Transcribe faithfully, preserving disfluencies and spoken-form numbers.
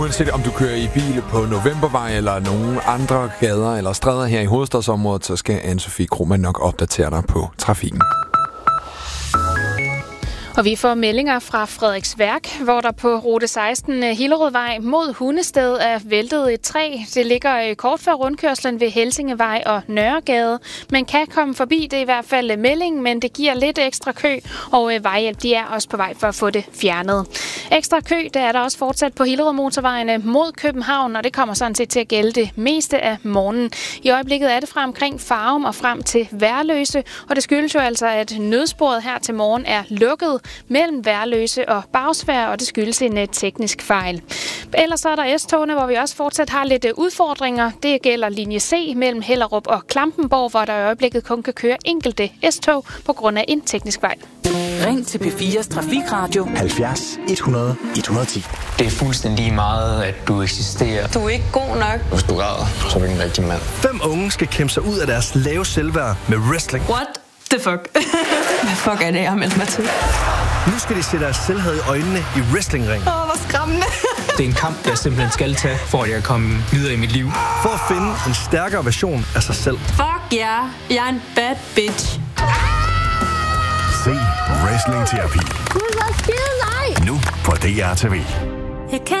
Uanset om du kører i bil på Novembervej eller nogle andre gader eller stræder her i hovedstadsområdet, så skal Anne-Sophie Krohmann nok opdatere dig på trafikken. Og vi får meldinger fra Frederiksværk, hvor der på rute seksten Hillerødvej mod Hundested er væltet et træ. Det ligger kort før rundkørslen ved Helsingevej og Nørregade. Man kan komme forbi, det er i hvert fald meldingen, men det giver lidt ekstra kø, og vejhjælp de er også på vej for at få det fjernet. Ekstra kø, der er der også fortsat på Hillerødmotorvejene mod København, og det kommer sådan set til at gælde det meste af morgenen. I øjeblikket er det fra omkring Farum og frem til Værløse, og det skyldes jo altså, at nødsporet her til morgen er lukket mellem Værløse og Bagsværd, og det skyldes en teknisk fejl. Ellers så er der S-togene, hvor vi også fortsat har lidt udfordringer. Det gælder linje C mellem Hellerup og Klampenborg, hvor der i øjeblikket kun kan køre enkelte S-tog på grund af en teknisk fejl. Ring til P fires Trafikradio halvfjerds et hundrede et hundrede og ti. Det er fuldstændig lige meget, at du eksisterer. Du er ikke god nok. Hvis du græder, så er du ikke en rigtig mand. Fem unge skal kæmpe sig ud af deres lave selvværd med wrestling. What the fuck? Hvad fuck er det, jeg har meldt mig til? Nu skal de se deres selvhed i øjnene i wrestlingring. Åh, oh, hvor skræmmende. Det er en kamp, jeg simpelthen skal tage, for at jeg kan komme videre i mit liv. For at finde en stærkere version af sig selv. Fuck ja, yeah. Jeg er en bad bitch. Se Wrestling Terapi. Gud, hvor skide nej. Nu på D R T V. Jeg kan